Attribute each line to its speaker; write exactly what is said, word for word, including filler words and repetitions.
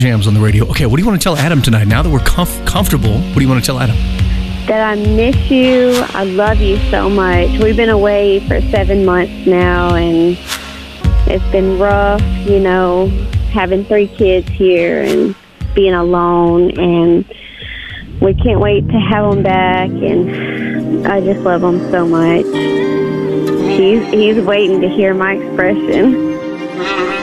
Speaker 1: Jams on the radio. Okay, what do you want to tell Adam tonight? Now that we're comf- comfortable, what do you want to tell Adam?
Speaker 2: That I miss you. I love you so much. We've been away for seven months now, and it's been rough, you know, having three kids here and being alone, and we can't wait to have him back, and I just love him so much. He's, he's waiting to hear my expression.